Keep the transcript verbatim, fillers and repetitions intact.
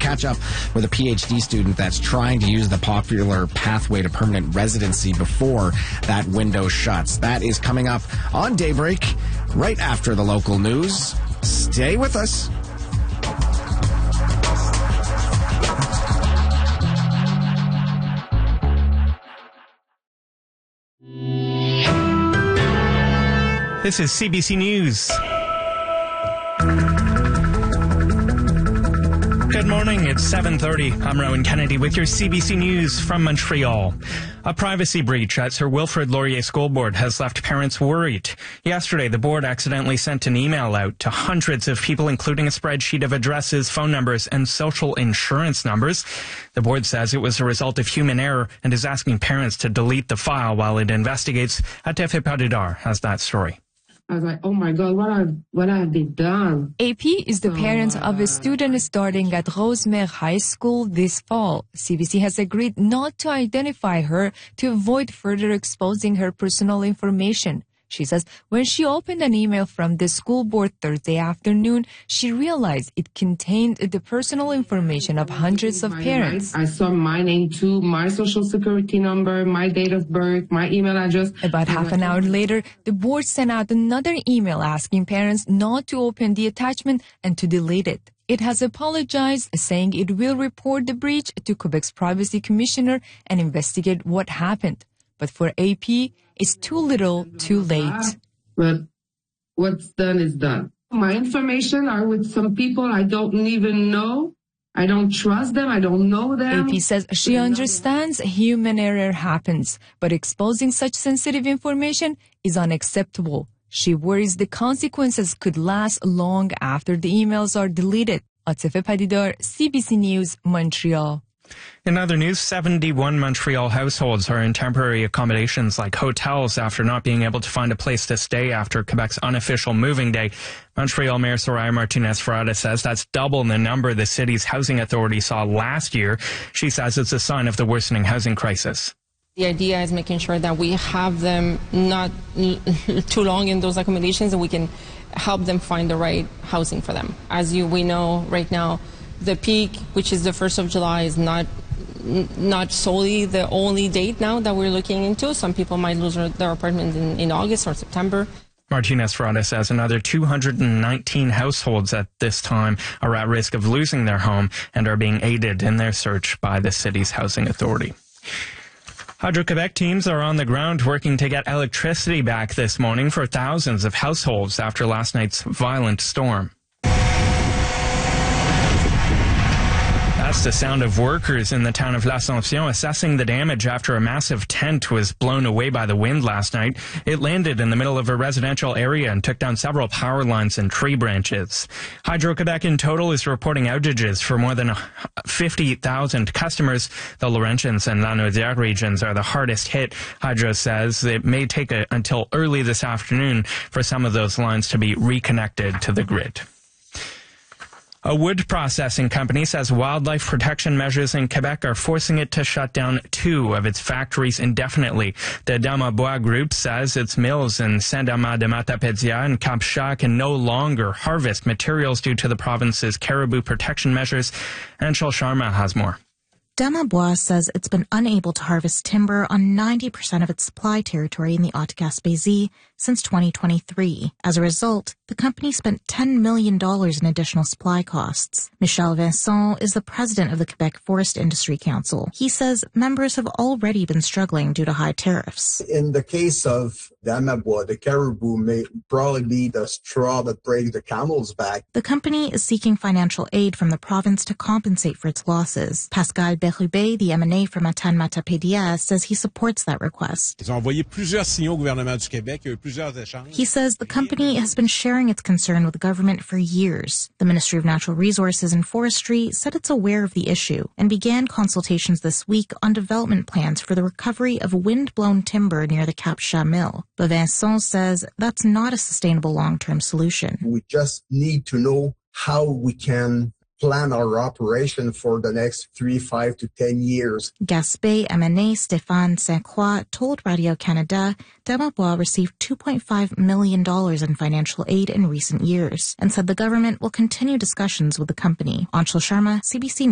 catch up with a P H D student that's trying to use the popular pathway to permanent residency before that window shuts. That is coming up on Daybreak right after the local news. Stay with us. This is C B C News. Good morning, it's seven thirty. I'm Rowan Kennedy with your C B C News from Montreal. A privacy breach at Sir Wilfrid Laurier School Board has left parents worried. Yesterday, the board accidentally sent an email out to hundreds of people, including a spreadsheet of addresses, phone numbers, and social insurance numbers. The board says it was a result of human error and is asking parents to delete the file while it investigates. Atefe Padidar has that story. I was like, oh my God, what have, what have they done? A P is the parent of a student starting at Rosemère High School this fall. C B C has agreed not to identify her to avoid further exposing her personal information. She says when she opened an email from the school board Thursday afternoon, she realized it contained the personal information of hundreds of parents. I saw my name too, my social security number, my date of birth, my email address. About half an hour later, the board sent out another email asking parents not to open the attachment and to delete it. It has apologized, saying it will report the breach to Quebec's privacy commissioner and investigate what happened. But for A P, it's too little, too late. But what's done is done. My information are with some people I don't even know. I don't trust them. I don't know them. A P says she understands human error happens, but exposing such sensitive information is unacceptable. She worries the consequences could last long after the emails are deleted. Atefe Padidar, C B C News, Montreal. In other news, seventy-one Montreal households are in temporary accommodations like hotels after not being able to find a place to stay after Quebec's unofficial moving day. Montreal Mayor Soraya Martinez-Ferrada says that's double the number the city's housing authority saw last year. She says it's a sign of the worsening housing crisis. The idea is making sure that we have them not too long in those accommodations and we can help them find the right housing for them. As you we know right now, the peak, which is the first of July, is not not solely the only date now that we're looking into. Some people might lose their apartment in, in August or September. Martinez-Ferrada says another two hundred nineteen households at this time are at risk of losing their home and are being aided in their search by the city's housing authority. Hydro-Quebec teams are on the ground working to get electricity back this morning for thousands of households after last night's violent storm. That's the sound of workers in the town of L'Assomption assessing the damage after a massive tent was blown away by the wind last night. It landed in the middle of a residential area and took down several power lines and tree branches. Hydro-Quebec in total is reporting outages for more than fifty thousand customers. The Laurentians and Lanaudière regions are the hardest hit. Hydro says it may take a, until early this afternoon for some of those lines to be reconnected to the grid. A wood processing company says wildlife protection measures in Quebec are forcing it to shut down two of its factories indefinitely. The Dama Bois Group says its mills in Saint-Damas-de-Matapédia and Cap-Chat can no longer harvest materials due to the province's caribou protection measures. Anshul Sharma has more. Dama Bois says it's been unable to harvest timber on ninety percent of its supply territory in the Haute-Gaspésie since twenty twenty-three. As a result, the company spent ten million dollars in additional supply costs. Michel Vincent is the president of the Quebec Forest Industry Council. He says members have already been struggling due to high tariffs. In the case of Dama Bois, the caribou may probably be the straw that breaks the camel's back. The company is seeking financial aid from the province to compensate for its losses. Pascal Bérubé, the M and A from Matane-Matapédia, says he supports that request. He says the company has been sharing its concern with the government for years. The Ministry of Natural Resources and Forestry said it's aware of the issue and began consultations this week on development plans for the recovery of wind-blown timber near the Cap-Chat mill. But Vincent says that's not a sustainable long-term solution. We just need to know how we can plan our operation for the next three, five to ten years. Gaspé M and A Stéphane Saint-Croix told Radio-Canada Dama Bois received two point five million dollars in financial aid in recent years and said the government will continue discussions with the company. Anshul Sharma, C B C News.